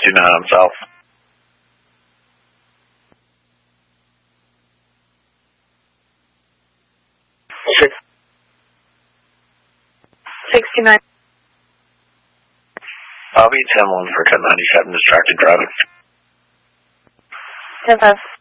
69 South. Six. 69. I'll be 10-1 for cut 97, distracted driving. 10-5.